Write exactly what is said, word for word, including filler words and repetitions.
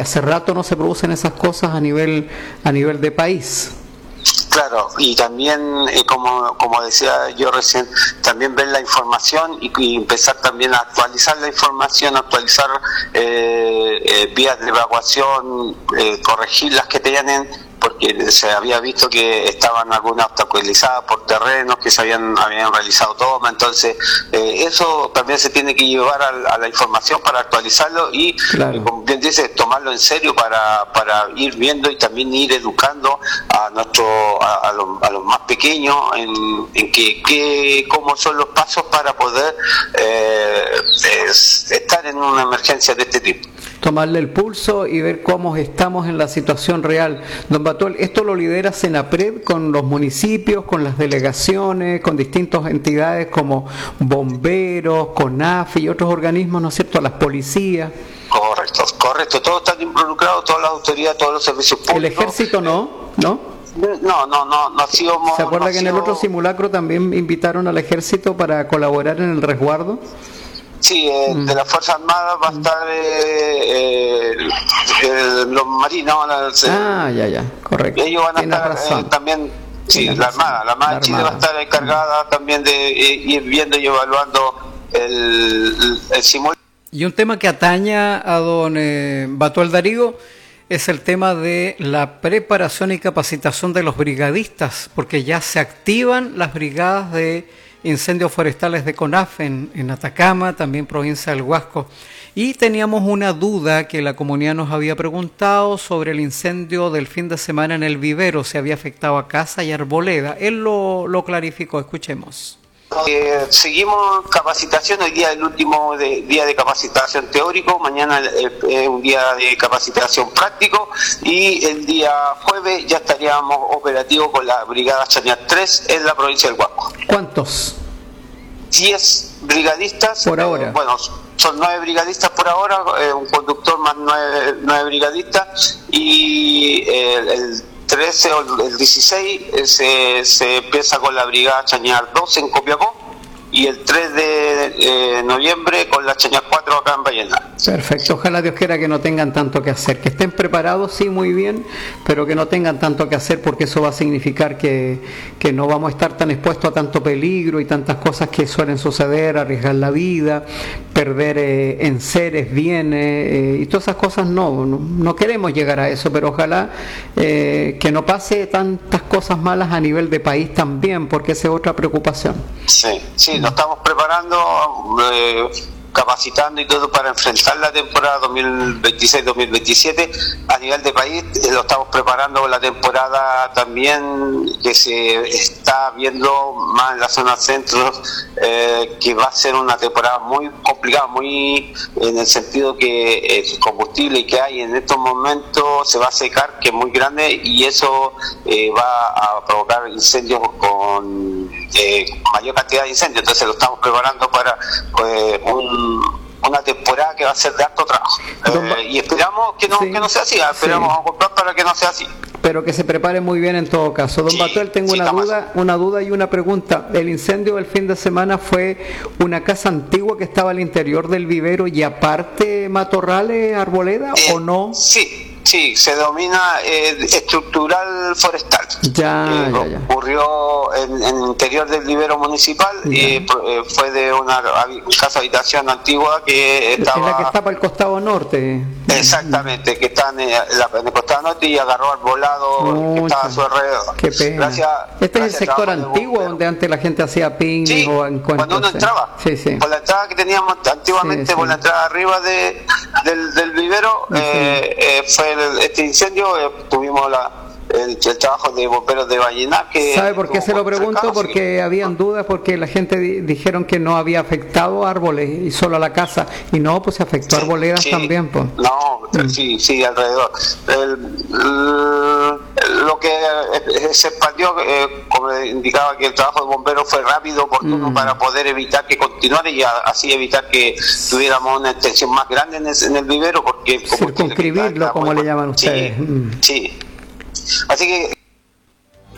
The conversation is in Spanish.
hace rato no se producen esas cosas a nivel, a nivel de país. Claro, y también, eh, como, como decía yo recién, también ver la información y, y empezar también a actualizar la información, actualizar eh, eh, vías de evacuación, eh, corregir las que tienen, porque se había visto que estaban algunas obstaculizadas por terrenos que se habían, habían realizado tomas, entonces eh, eso también se tiene que llevar a, a la información para actualizarlo y, claro, eh, como bien dice, tomarlo en serio para, para ir viendo y también ir educando a nuestro a, a, los, a los más pequeños en, en que, que cómo son los pasos para poder eh, es, estar en una emergencia de este tipo. Tomarle el pulso y ver cómo estamos en la situación real. Don Batuel, ¿esto lo lidera Senapred con los municipios, con las delegaciones, con distintas entidades como bomberos, CONAF y otros organismos, ¿no es cierto?, las policías? Correcto, correcto, todos están involucrados, todas las autoridades, todos los servicios públicos. ¿El ejército no? ¿No? No, no, no, no ha sido... ¿Se acuerda no que en sido... el otro simulacro también invitaron al ejército para colaborar en el resguardo? Sí, eh, mm. de las Fuerzas Armadas va a estar eh, eh, eh, los marinos. Eh, ah, ya, ya, correcto. Ellos van a Tienes estar eh, también, sí, Tienes la Armada, la Armada de Chile va a estar encargada mm. también de eh, ir viendo y evaluando el, el, el simulacro. Y un tema que ataña a don eh, Batuel Darío es el tema de la preparación y capacitación de los brigadistas, porque ya se activan las brigadas de incendios forestales de CONAF en, en Atacama, también provincia del Huasco. Y teníamos una duda que la comunidad nos había preguntado sobre el incendio del fin de semana en el vivero, si había afectado a casa y arboleda. Él lo, lo clarificó, escuchemos. Eh, seguimos capacitación, hoy día es el último de, día de capacitación teórico, mañana es eh, un día de capacitación práctico y el día jueves ya estaríamos operativos con la brigada Chañar tres en la provincia del Huasco. ¿Cuántos? diez brigadistas. Por ahora. Eh, bueno, son nueve brigadistas por ahora, eh, un conductor más nueve, nueve brigadistas y eh, el trece o el dieciséis eh, se, se empieza con la brigada Chañar dos en Copiapó y el tres de eh, noviembre con la Chañar cuatro acá en Ballena. Perfecto, ojalá Dios quiera que no tengan tanto que hacer, que estén preparados, sí, muy bien, pero que no tengan tanto que hacer porque eso va a significar que, que no vamos a estar tan expuestos a tanto peligro y tantas cosas que suelen suceder, arriesgar la vida, perder eh, enseres, bienes eh, y todas esas cosas. No, no, no queremos llegar a eso, pero ojalá eh, que no pase tantas cosas malas a nivel de país también, porque esa es otra preocupación. Sí, sí, nos estamos preparando, eh, capacitando y todo para enfrentar la temporada dos mil veintiséis dos mil veintisiete. A nivel de país eh, lo estamos preparando con la temporada también que se está viendo más en la zona centro, eh, que va a ser una temporada muy complicada, muy en el sentido que el combustible que hay en estos momentos se va a secar, que es muy grande, y eso eh, va a provocar incendios con eh, mayor cantidad de incendios. Entonces lo estamos preparando para pues, un una temporada que va a ser de alto trabajo eh, y esperamos que no, sí, que no sea así, esperamos sí. a comprar para que no sea así, pero que se prepare muy bien en todo caso. Don sí, Batuel, tengo sí, una duda una duda y una pregunta. El incendio del fin de semana fue una casa antigua que estaba al interior del vivero y aparte matorrales, arboleda, eh, o no? Sí, sí, se denomina eh, estructural forestal. Ya, eh, ya, ya. Ocurrió en, en el interior del vivero municipal y eh, fue de una casa habitación antigua que estaba... Es la que está para el costado norte. Exactamente, que está en el, en el costado norte y agarró al volado oh, que estaba a su alrededor. Qué pena. Gracias, este gracias es el sector antiguo donde antes la gente hacía picnic sí, o encuentros. Cuando uno entraba, sí, sí. por la entrada que teníamos antiguamente, sí, sí. por la entrada arriba de, del, del vivero, sí. eh, eh, fue el, este incendio, eh, tuvimos la El, el trabajo de bomberos de Ballena. Que ¿sabe por qué se lo pregunto? Cercano, porque sí. habían dudas, porque la gente di, dijeron que no había afectado árboles y solo a la casa, y no, pues se afectó sí, arboledas sí. también, pues. No, mm. sí, sí, alrededor. El, el, lo que se expandió, eh, como indicaba, que el trabajo de bomberos fue rápido, oportuno, mm. para poder evitar que continuara y a, así evitar que tuviéramos una extensión más grande en el, en el vivero, porque circunscribirlo, como le llaman ustedes. Sí, mm. sí. Así que